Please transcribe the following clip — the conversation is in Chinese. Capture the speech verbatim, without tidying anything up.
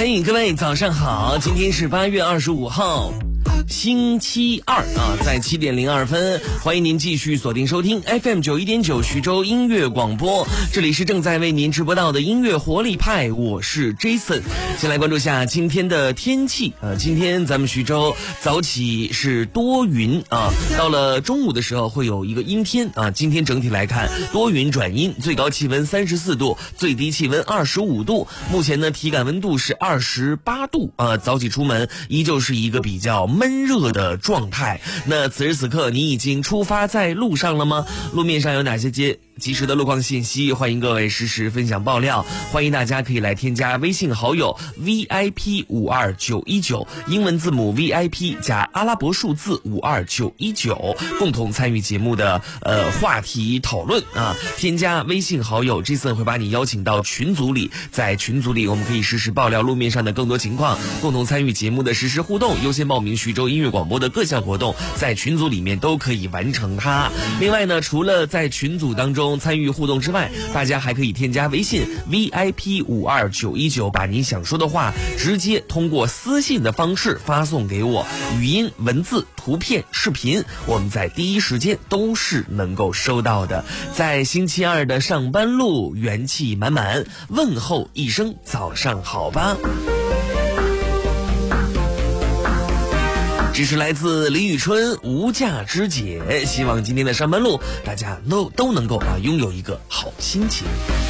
嘿，各位早上好，今天是八月二十五号。星期二啊，在七点零二分，欢迎您继续锁定收听 F M 九一点九徐州音乐广播，这里是正在为您直播到的音乐活力派，我是 Jason。先来关注下今天的天气啊，今天咱们徐州早起是多云啊，到了中午的时候会有一个阴天啊。今天整体来看多云转阴，最高气温三十四度，最低气温二十五度，目前呢体感温度是二十八度啊。早起出门依旧是一个比较闷热的状态。那此时此刻你已经出发在路上了吗？路面上有哪些街及时的路况信息，欢迎各位实时分享爆料。欢迎大家可以来添加微信好友 V I P 五二九一九，英文字母 V I P 加阿拉伯数字五二九一九，共同参与节目的呃话题讨论啊。添加微信好友 Jason 会把你邀请到群组里，在群组里我们可以实时爆料路面上的更多情况，共同参与节目的实时互动，优先报名徐州音乐广播的各项活动，在群组里面都可以完成它。另外呢，除了在群组当中参与互动之外，大家还可以添加微信 V I P 五二九一九，把您想说的话直接通过私信的方式发送给我，语音、文字、图片、视频，我们在第一时间都是能够收到的。在星期二的上班路，元气满满，问候一声早上好吧。这是来自李宇春无价之姐，希望今天的上班路大家都都能够啊拥有一个好心情。